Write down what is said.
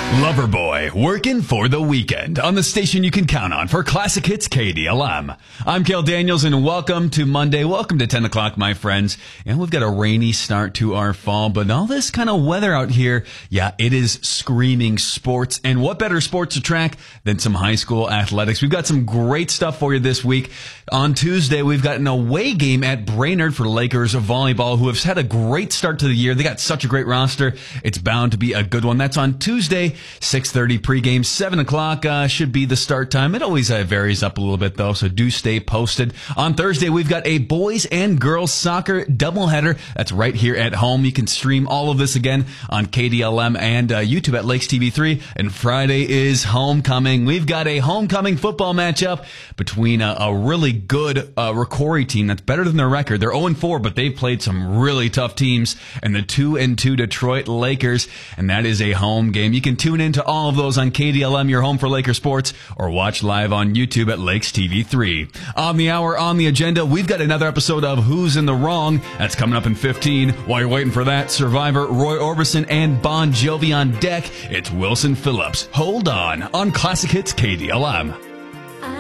Loverboy, working for the weekend on the station you can count on for classic hits KDLM. I'm Cale Daniels and welcome to Monday. Welcome to 10 o'clock, my friends. And we've got a rainy start to our fall, but all this kind of weather out here, yeah, it is screaming sports. And what better sports to track than some high school athletics? We've got some great stuff for you this week. On Tuesday, we've got an away game at Brainerd for Lakers volleyball, who have had a great start to the year. They got such a great roster. It's bound to be a good one. That's on Tuesday. 6:30 pregame, 7 o'clock should be the start time. It always varies up a little bit, though, so do stay posted. On Thursday, we've got a boys and girls soccer doubleheader. That's right here at home. You can stream all of this again on KDLM and YouTube at Lakes TV3. And Friday is homecoming. We've got a homecoming football matchup between a really good Rocori team that's better than their record. They're 0-4, but they've played some really tough teams, and the 2-2 Detroit Lakers, and that is a home game. You can tune into all of those on KDLM, your home for Laker sports, or watch live on YouTube at Lakes TV3. On the hour, on the agenda, we've got another episode of Who's in the Wrong. That's coming up in 15. While you're waiting for that, Survivor, Roy Orbison, and Bon Jovi on deck. It's Wilson Phillips. Hold on Classic Hits KDLM.